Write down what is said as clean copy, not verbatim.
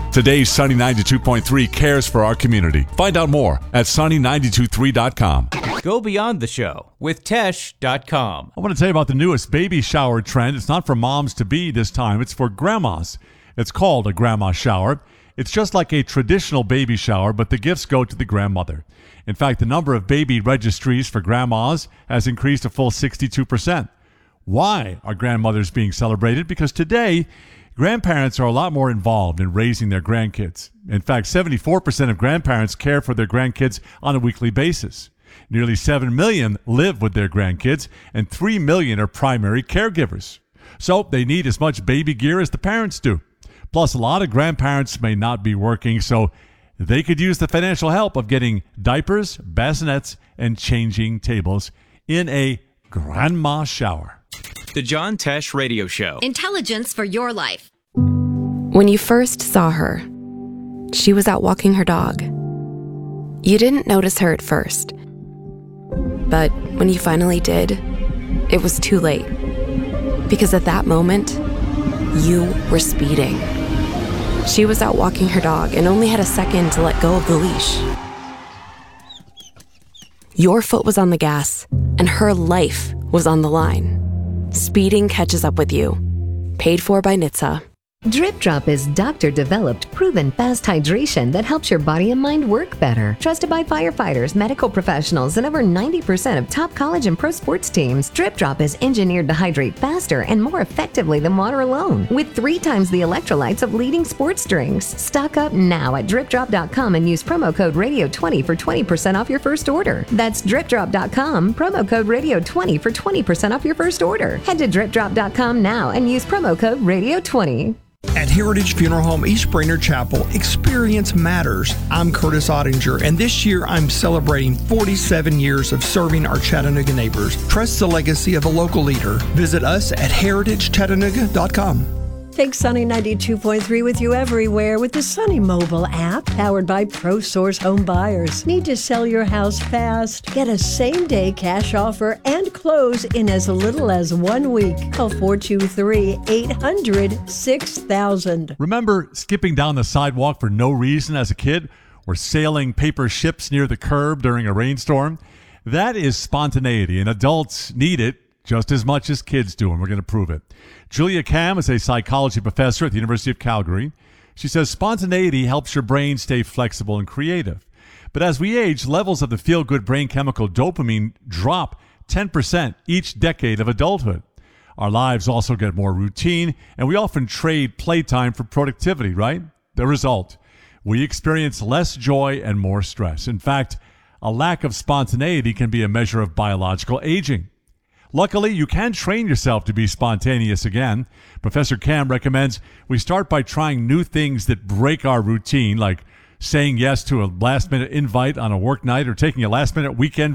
Today's Sunny 92.3 cares for our community. Find out more at sunny923.com. Go beyond the show with Tesh.com. I want to tell you about the newest baby shower trend. It's not for moms-to-be this time. It's for grandmas. It's called a grandma shower. It's just like a traditional baby shower, but the gifts go to the grandmother. In fact, the number of baby registries for grandmas has increased a full 62%. Why are grandmothers being celebrated? Because today, grandparents are a lot more involved in raising their grandkids. In fact, 74% of grandparents care for their grandkids on a weekly basis. Nearly 7 million live with their grandkids, and 3 million are primary caregivers. So they need as much baby gear as the parents do. Plus, a lot of grandparents may not be working, so they could use the financial help of getting diapers, bassinets, and changing tables in a grandma shower. The John Tesh Radio Show. Intelligence for your life. When you first saw her, she was out walking her dog. You didn't notice her at first. But when you finally did, it was too late. Because at that moment, you were speeding. She was out walking her dog and only had a second to let go of the leash. Your foot was on the gas, and her life was on the line. Speeding catches up with you. Paid for by NHTSA. Drip Drop is doctor-developed, proven fast hydration that helps your body and mind work better. Trusted by firefighters, medical professionals, and over 90% of top college and pro sports teams, Drip Drop is engineered to hydrate faster and more effectively than water alone, with 3 times the electrolytes of leading sports drinks. Stock up now at DripDrop.com and use promo code Radio20 for 20% off your first order. That's DripDrop.com, promo code Radio20 for 20% off your first order. Head to DripDrop.com now and use promo code Radio20. At Heritage Funeral Home East Brainerd Chapel, experience matters. I'm Curtis Ottinger, and this year I'm celebrating 47 years of serving our Chattanooga neighbors. Trust the legacy of a local leader. Visit us at heritagechattanooga.com. Take Sunny 92.3 with you everywhere with the Sunny mobile app powered by ProSource Home Buyers. Need to sell your house fast? Get a same-day cash offer and close in as little as 1 week. Call 423-800-6000. Remember skipping down the sidewalk for no reason as a kid, or sailing paper ships near the curb during a rainstorm? That is spontaneity, and adults need it just as much as kids do, and we're going to prove it. Julia Kam is a psychology professor at the University of Calgary. She says spontaneity helps your brain stay flexible and creative. But as we age, levels of the feel-good brain chemical dopamine drop 10% each decade of adulthood. Our lives also get more routine, and we often trade playtime for productivity, right? The result, we experience less joy and more stress. In fact, a lack of spontaneity can be a measure of biological aging. Luckily, you can train yourself to be spontaneous again. Professor Kam recommends we start by trying new things that break our routine, like saying yes to a last-minute invite on a work night or taking a last-minute weekend